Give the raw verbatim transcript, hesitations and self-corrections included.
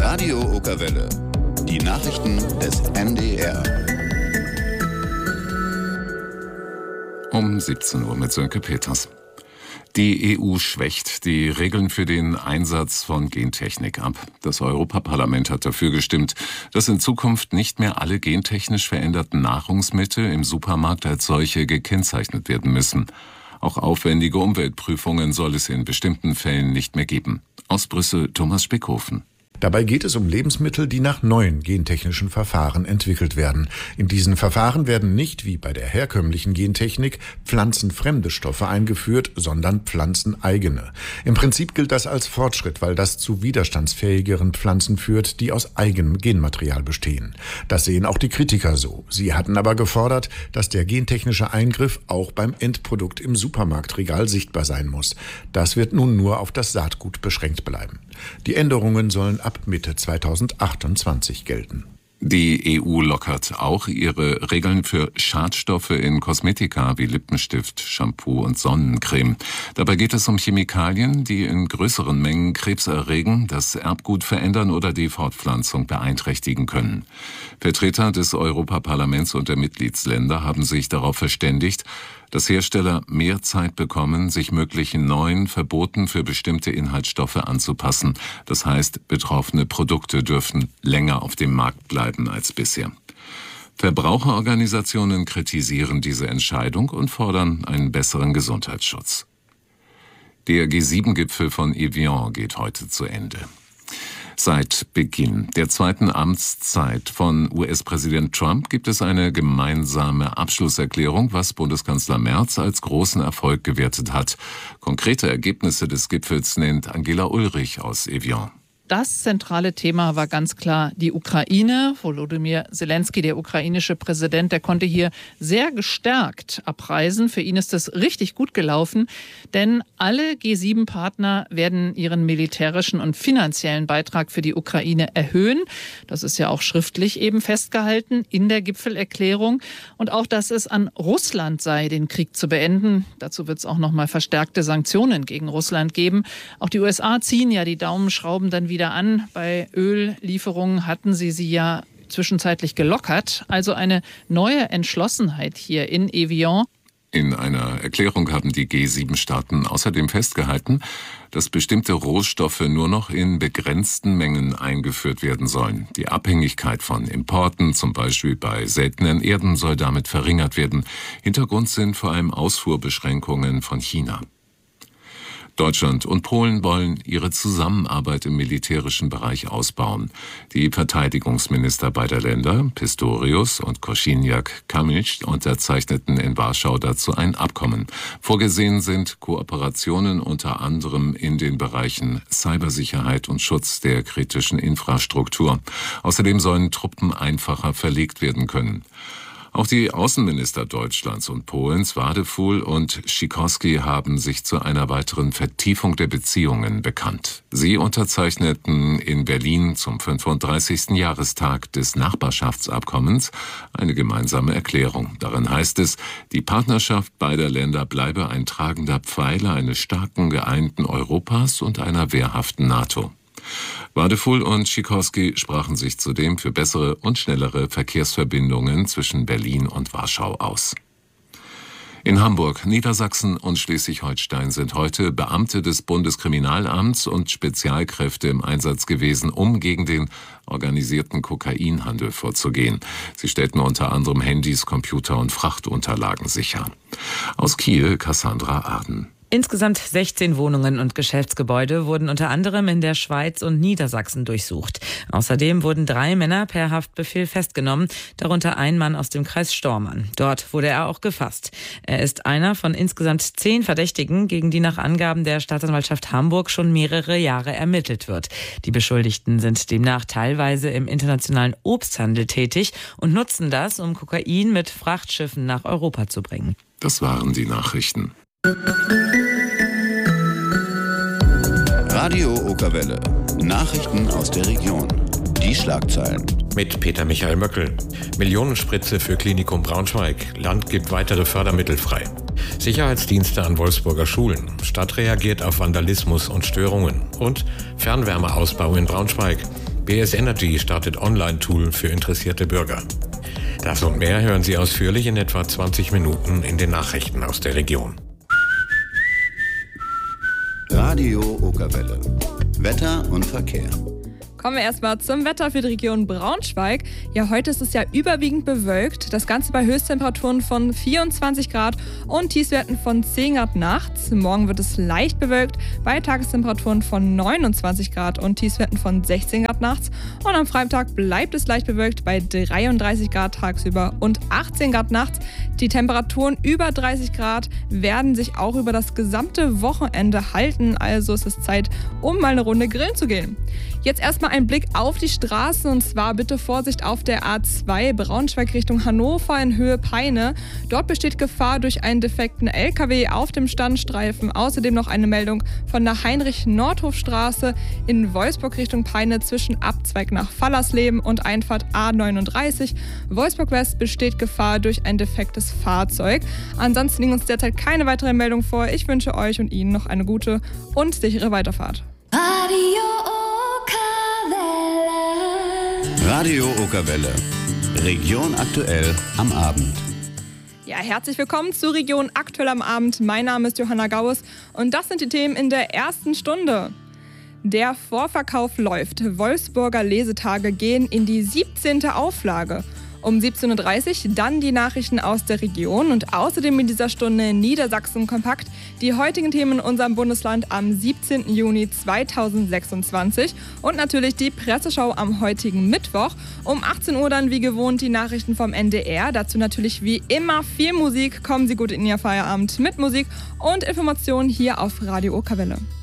Radio Okerwelle. Die Nachrichten des N D R. Um siebzehn Uhr mit Sönke Peters. Die E U schwächt die Regeln für den Einsatz von Gentechnik ab. Das Europaparlament hat dafür gestimmt, dass in Zukunft nicht mehr alle gentechnisch veränderten Nahrungsmittel im Supermarkt als solche gekennzeichnet werden müssen. Auch aufwendige Umweltprüfungen soll es in bestimmten Fällen nicht mehr geben. Aus Brüssel Thomas Spickhofen. Dabei geht es um Lebensmittel, die nach neuen gentechnischen Verfahren entwickelt werden. In diesen Verfahren werden nicht, wie bei der herkömmlichen Gentechnik, pflanzenfremde Stoffe eingeführt, sondern pflanzeneigene. Im Prinzip gilt das als Fortschritt, weil das zu widerstandsfähigeren Pflanzen führt, die aus eigenem Genmaterial bestehen. Das sehen auch die Kritiker so. Sie hatten aber gefordert, dass der gentechnische Eingriff auch beim Endprodukt im Supermarktregal sichtbar sein muss. Das wird nun nur auf das Saatgut beschränkt bleiben. Die Änderungen sollen ab Mitte zweitausendachtundzwanzig gelten. Die E U lockert auch ihre Regeln für Schadstoffe in Kosmetika wie Lippenstift, Shampoo und Sonnencreme. Dabei geht es um Chemikalien, die in größeren Mengen Krebs erregen, das Erbgut verändern oder die Fortpflanzung beeinträchtigen können. Vertreter des Europaparlaments und der Mitgliedsländer haben sich darauf verständigt, dass Hersteller mehr Zeit bekommen, sich möglichen neuen Verboten für bestimmte Inhaltsstoffe anzupassen. Das heißt, betroffene Produkte dürfen länger auf dem Markt bleiben als bisher. Verbraucherorganisationen kritisieren diese Entscheidung und fordern einen besseren Gesundheitsschutz. Der G sieben Gipfel von Evian geht heute zu Ende. Seit Beginn der zweiten Amtszeit von U S-Präsident Trump gibt es eine gemeinsame Abschlusserklärung, was Bundeskanzler Merz als großen Erfolg gewertet hat. Konkrete Ergebnisse des Gipfels nennt Angela Ulrich aus Evian. Das zentrale Thema war ganz klar die Ukraine. Volodymyr Zelensky, der ukrainische Präsident, der konnte hier sehr gestärkt abreisen. Für ihn ist das richtig gut gelaufen, denn alle G sieben Partner werden ihren militärischen und finanziellen Beitrag für die Ukraine erhöhen. Das ist ja auch schriftlich eben festgehalten in der Gipfelerklärung. Und auch, dass es an Russland sei, den Krieg zu beenden. Dazu wird es auch noch mal verstärkte Sanktionen gegen Russland geben. Auch die U S A ziehen ja die Daumenschrauben dann wieder an. Bei Öllieferungen hatten sie sie ja zwischenzeitlich gelockert. Also eine neue Entschlossenheit hier in Evian. In einer Erklärung haben die G sieben Staaten außerdem festgehalten, dass bestimmte Rohstoffe nur noch in begrenzten Mengen eingeführt werden sollen. Die Abhängigkeit von Importen, zum Beispiel bei seltenen Erden, soll damit verringert werden. Hintergrund sind vor allem Ausfuhrbeschränkungen von China. Deutschland und Polen wollen ihre Zusammenarbeit im militärischen Bereich ausbauen. Die Verteidigungsminister beider Länder, Pistorius und Kosiniak-Kamysz, unterzeichneten in Warschau dazu ein Abkommen. Vorgesehen sind Kooperationen unter anderem in den Bereichen Cybersicherheit und Schutz der kritischen Infrastruktur. Außerdem sollen Truppen einfacher verlegt werden können. Auch die Außenminister Deutschlands und Polens, Wadefuhl und Sikorski, haben sich zu einer weiteren Vertiefung der Beziehungen bekannt. Sie unterzeichneten in Berlin zum fünfunddreißigsten Jahrestag des Nachbarschaftsabkommens eine gemeinsame Erklärung. Darin heißt es, die Partnerschaft beider Länder bleibe ein tragender Pfeiler eines starken, geeinten Europas und einer wehrhaften NATO. Wadefuhl und Sikorski sprachen sich zudem für bessere und schnellere Verkehrsverbindungen zwischen Berlin und Warschau aus. In Hamburg, Niedersachsen und Schleswig-Holstein sind heute Beamte des Bundeskriminalamts und Spezialkräfte im Einsatz gewesen, um gegen den organisierten Kokainhandel vorzugehen. Sie stellten unter anderem Handys, Computer und Frachtunterlagen sicher. Aus Kiel, Cassandra Arden. Insgesamt sechzehn Wohnungen und Geschäftsgebäude wurden unter anderem in der Schweiz und Niedersachsen durchsucht. Außerdem wurden drei Männer per Haftbefehl festgenommen, darunter ein Mann aus dem Kreis Stormann. Dort wurde er auch gefasst. Er ist einer von insgesamt zehn Verdächtigen, gegen die nach Angaben der Staatsanwaltschaft Hamburg schon mehrere Jahre ermittelt wird. Die Beschuldigten sind demnach teilweise im internationalen Obsthandel tätig und nutzen das, um Kokain mit Frachtschiffen nach Europa zu bringen. Das waren die Nachrichten. Radio Okerwelle. Nachrichten aus der Region. Die Schlagzeilen. Mit Peter Michael Möckel. Millionenspritze für Klinikum Braunschweig. Land gibt weitere Fördermittel frei. Sicherheitsdienste an Wolfsburger Schulen. Stadt reagiert auf Vandalismus und Störungen. Und Fernwärmeausbau in Braunschweig. B S Energy startet Online-Tool für interessierte Bürger. Das und mehr hören Sie ausführlich in etwa zwanzig Minuten in den Nachrichten aus der Region. Radio Okerwelle. Wetter und Verkehr. Kommen wir erstmal zum Wetter für die Region Braunschweig. Ja, heute ist es ja überwiegend bewölkt. Das Ganze bei Höchsttemperaturen von vierundzwanzig Grad und Tiefstwerten von zehn Grad nachts. Morgen wird es leicht bewölkt bei Tagestemperaturen von neunundzwanzig Grad und Tiefstwerten von sechzehn Grad nachts. Und am Freitag bleibt es leicht bewölkt bei dreiunddreißig Grad tagsüber und achtzehn Grad nachts. Die Temperaturen über dreißig Grad werden sich auch über das gesamte Wochenende halten. Also ist es Zeit, um mal eine Runde grillen zu gehen. Jetzt erstmal ein Blick auf die Straßen, und zwar bitte Vorsicht auf der A zwei Braunschweig Richtung Hannover in Höhe Peine. Dort besteht Gefahr durch einen defekten L K W auf dem Standstreifen. Außerdem noch eine Meldung von der Heinrich-Nordhof-Straße in Wolfsburg Richtung Peine zwischen Abzweig nach Fallersleben und Einfahrt A neununddreißig. Wolfsburg West besteht Gefahr durch ein defektes Fahrzeug. Ansonsten liegen uns derzeit keine weiteren Meldungen vor. Ich wünsche euch und Ihnen noch eine gute und sichere Weiterfahrt. Radio Radio Okerwelle. Region aktuell am Abend. Ja, herzlich willkommen zur Region aktuell am Abend. Mein Name ist Johanna Gaues und das sind die Themen in der ersten Stunde. Der Vorverkauf läuft. Wolfsburger Lesetage gehen in die siebzehnte Auflage. Um siebzehn Uhr dreißig dann die Nachrichten aus der Region und außerdem in dieser Stunde Niedersachsen kompakt. Die heutigen Themen in unserem Bundesland am siebzehnten Juni zweitausendsechsundzwanzig und natürlich die Presseschau am heutigen Mittwoch. Um achtzehn Uhr dann wie gewohnt die Nachrichten vom N D R. Dazu natürlich wie immer viel Musik. Kommen Sie gut in Ihr Feierabend mit Musik und Informationen hier auf Radio Okerwelle.